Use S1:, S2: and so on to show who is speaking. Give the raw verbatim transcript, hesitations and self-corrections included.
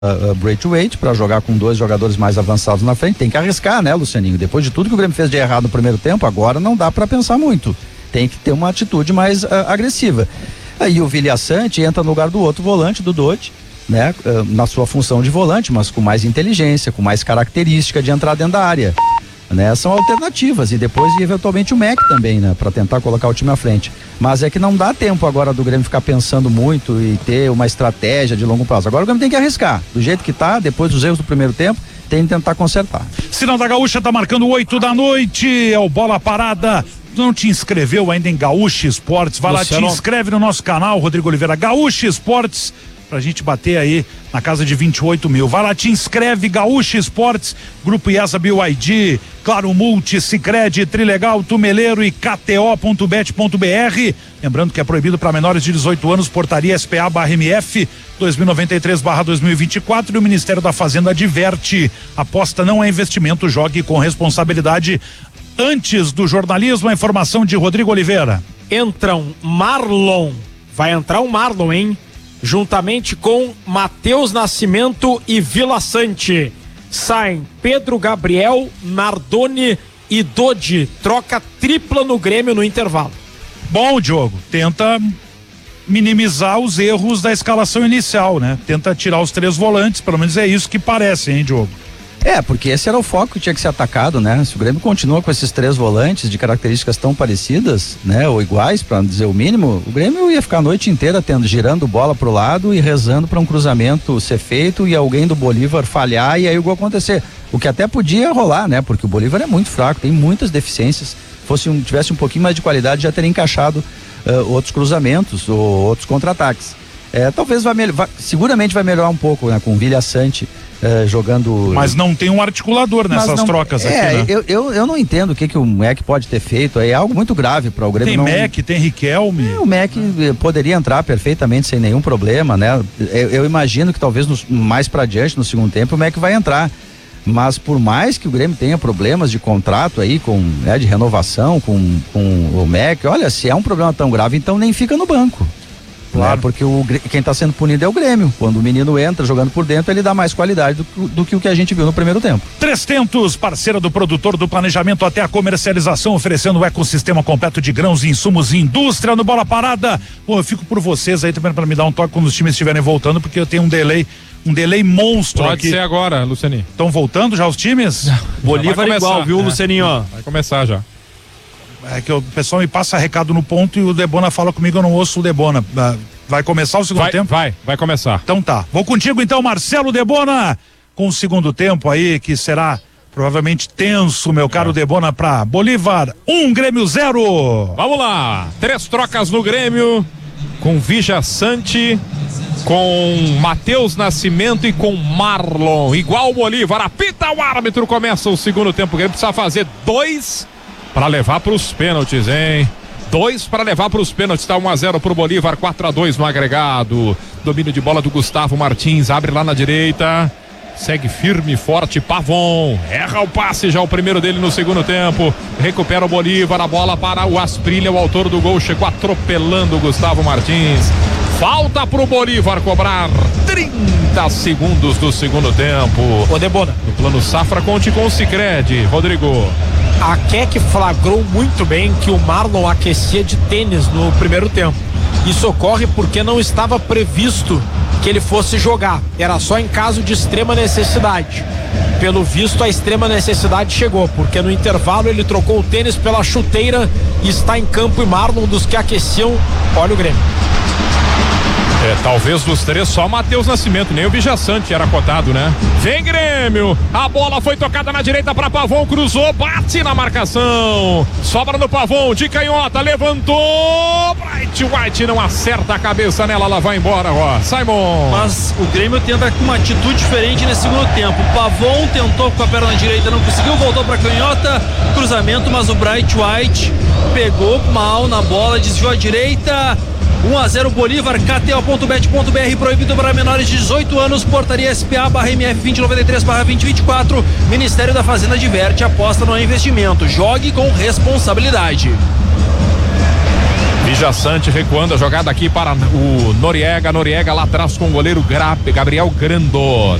S1: uh, uh, breakaway para jogar com dois jogadores mais avançados na frente. Tem que arriscar, né, Lucianinho? Depois de tudo que o Grêmio fez de errado no primeiro tempo, agora não dá para pensar muito. Tem que ter uma atitude mais uh, agressiva. Aí o Vilhaçante entra no lugar do outro volante, do Dodge, né, uh, na sua função de volante, mas com mais inteligência, com mais característica de entrar dentro da área. Né, são alternativas, e depois eventualmente o M E C também, né, para tentar colocar o time à frente. Mas é que não dá tempo agora do Grêmio ficar pensando muito e ter uma estratégia de longo prazo. Agora o Grêmio tem que arriscar, do jeito que tá, depois dos erros do primeiro tempo, tem que tentar consertar.
S2: Sinal da Gaúcha tá marcando oito da noite, é o Bola Parada. Não te inscreveu ainda em Gaúcha Esportes? Vai lá, te inscreve no nosso canal, Rodrigo Oliveira, Gaúcha Esportes, pra gente bater aí na casa de vinte e oito mil. Vai lá, te inscreve, Gaúcha Esportes, Grupo IESA B Y D, Claro Multi, Sicredi, Trilegal, Tumeleiro e K T O ponto bet ponto B R. Lembrando que é proibido para menores de dezoito anos, portaria S P A barra M F dois mil e noventa e três barra dois mil e vinte e quatro, e o Ministério da Fazenda adverte: aposta não é investimento, jogue com responsabilidade. Antes do jornalismo, a informação de Rodrigo Oliveira.
S3: Entram Marlon, vai entrar o Marlon, hein? Juntamente com Matheus Nascimento e Vila Sante. Saem Pedro Gabriel, Nardoni e Dodi. Troca tripla no Grêmio no intervalo.
S2: Bom, Diogo, tenta minimizar os erros da escalação inicial, né? Tenta tirar os três volantes, pelo menos é isso que parece, hein, Diogo?
S1: É, porque esse era o foco que tinha que ser atacado, né? Se o Grêmio continua com esses três volantes de características tão parecidas, né? Ou iguais, para dizer o mínimo, o Grêmio ia ficar a noite inteira tendo, girando bola pro lado e rezando para um cruzamento ser feito e alguém do Bolívar falhar e aí o gol acontecer. O que até podia rolar, né? Porque o Bolívar é muito fraco, tem muitas deficiências. Fosse um, tivesse um pouquinho mais de qualidade, já teria encaixado uh, outros cruzamentos ou outros contra-ataques. É, talvez vai melhorar, seguramente vai melhorar um pouco, né? Com o Vilhaçante É, jogando.
S2: Mas não tem um articulador nessas não, trocas aqui,
S1: é,
S2: né?
S1: Eu, eu, eu não entendo o que, que o M E C pode ter feito. É algo muito grave para o Grêmio.
S2: Tem
S1: não...
S2: M E C, tem Riquelme.
S1: É, o M E C poderia entrar perfeitamente sem nenhum problema, né? Eu, eu imagino que talvez no, mais para diante, no segundo tempo, o M E C vai entrar. Mas por mais que o Grêmio tenha problemas de contrato aí, com, né, de renovação com, com o M E C, olha, se é um problema tão grave, então nem fica no banco. Claro. Né? Porque o, quem está sendo punido é o Grêmio. Quando o menino entra jogando por dentro, ele dá mais qualidade do, do que o que a gente viu no primeiro tempo.
S2: Três Tentos, parceira do produtor, do planejamento até a comercialização, oferecendo um ecossistema completo de grãos e insumos e indústria no Bola Parada. Pô, eu fico por vocês aí também para me dar um toque quando os times estiverem voltando, porque eu tenho um delay, um delay monstro
S4: Pode
S2: aqui.
S4: Pode ser agora, Lucianinho.
S2: Estão voltando já os times?
S4: Não,
S3: Bolívar igual, viu, é. Lucianinho?
S4: Vai começar já.
S2: É que o pessoal me passa recado no ponto e o Debona fala comigo, eu não ouço o Debona. Vai começar o segundo
S4: vai,
S2: tempo?
S4: Vai, vai começar.
S2: Então tá. Vou contigo então, Marcelo Debona, com o segundo tempo aí, que será provavelmente tenso, meu caro é. Debona, pra Bolívar, um, Grêmio zero.
S4: Vamos lá. Três trocas no Grêmio, com Vilhaçante, com Matheus Nascimento e com Marlon. Igual o Bolívar, apita o árbitro, começa o segundo tempo. O Grêmio precisa fazer dois para levar para os pênaltis, hein? Dois para levar para os pênaltis, tá um a zero pro Bolívar, quatro a dois no agregado. Domínio de bola do Gustavo Martins, abre lá na direita, segue firme e forte Pavon, erra o passe já o primeiro dele no segundo tempo, recupera o Bolívar, a bola para o Asprilha, o autor do gol, chegou atropelando o Gustavo Martins. Falta pro Bolívar cobrar trinta segundos do segundo tempo.
S3: Ô Debona,
S4: no plano Safra, conte com o Sicredi, Rodrigo.
S3: A Keck flagrou muito bem que o Marlon aquecia de tênis no primeiro tempo. Isso ocorre porque não estava previsto que ele fosse jogar. Era só em caso de extrema necessidade. Pelo visto, a extrema necessidade chegou, porque no intervalo ele trocou o tênis pela chuteira e está em campo. E Marlon, dos que aqueciam, olha o Grêmio.
S4: É, talvez dos três só Matheus Nascimento, nem o Vilhaçante era cotado, né? Vem Grêmio, a bola foi tocada na direita para Pavon, cruzou, bate na marcação, sobra no Pavon, de canhota, levantou, Bright White não acerta a cabeça nela, ela vai embora, ó, Simon.
S5: Mas o Grêmio tenta com uma atitude diferente nesse segundo tempo. Pavon tentou com a perna direita, não conseguiu, voltou para canhota, cruzamento, mas o Bright White pegou mal na bola, desviou à direita. um a zero Bolívar, K T O ponto bet ponto B R, proibido para menores de dezoito anos, portaria S P A barra M F vinte e noventa e três barra vinte e vinte e quatro, Ministério da Fazenda adverte, aposta no investimento, jogue com responsabilidade.
S4: Vijaçante recuando a jogada aqui para o Noriega. Noriega lá atrás com o goleiro Gra- Gabriel Grandor.